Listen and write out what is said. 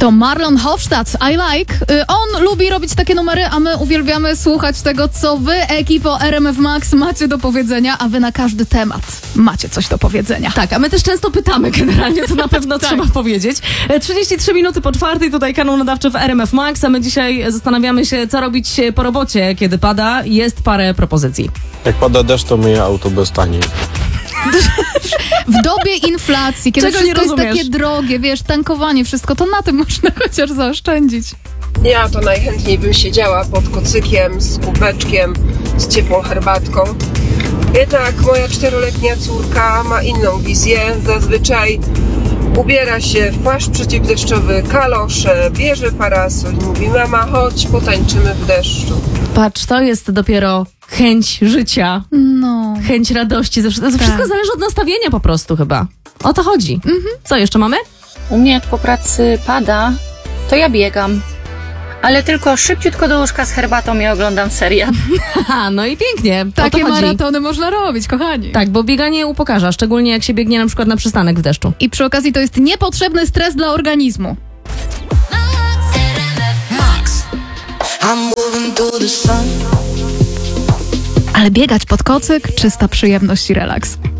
To Marlon Hofstadt, I Like. On lubi robić takie numery, a my uwielbiamy słuchać tego, co wy, ekipo RMF Max, macie do powiedzenia, a wy na każdy temat macie coś do powiedzenia. Tak, a my też często pytamy generalnie, to na pewno trzeba powiedzieć. 33 minuty po 4, tutaj kanał nadawczy w RMF Max, a my dzisiaj zastanawiamy się, co robić po robocie, kiedy pada. Jest parę propozycji. Jak pada deszcz, to myję auto bez taniej. W dobie inflacji, kiedy Czego nie wszystko jest rozumiesz? takie drogie, wiesz, tankowanie, wszystko, to na tym można chociaż zaoszczędzić. Ja to najchętniej bym siedziała pod kocykiem, z kubeczkiem, z ciepłą herbatką. Jednak moja 4-letnia córka ma inną wizję. Zazwyczaj ubiera się w płaszcz przeciwdeszczowy, kalosze, bierze parasol i mówi: mama, chodź, potańczymy w deszczu. Patrz, to jest dopiero chęć życia, No. chęć radości. To wszystko zależy od nastawienia po prostu chyba. O to chodzi. Co jeszcze mamy? U mnie jak po pracy pada, to ja biegam. Ale tylko szybciutko do łóżka z herbatą i oglądam serial. Aha, no i pięknie. Takie o to chodzi. maratony można robić, kochani. Tak, bo bieganie upokarza, szczególnie jak się biegnie na przykład na przystanek w deszczu. I przy okazji to jest niepotrzebny stres dla organizmu. Ale biegać pod kocyk, czysta przyjemność i relaks.